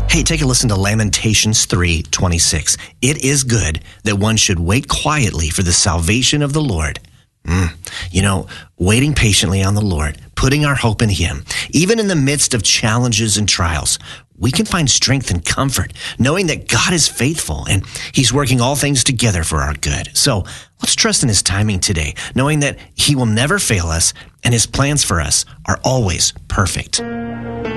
Hey, take a listen to Lamentations 3:26. It is good that one should wait quietly for the salvation of the Lord. Waiting patiently on the Lord, putting our hope in Him, even in the midst of challenges and trials, we can find strength and comfort knowing that God is faithful and He's working all things together for our good. So let's trust in His timing today, knowing that He will never fail us and His plans for us are always perfect.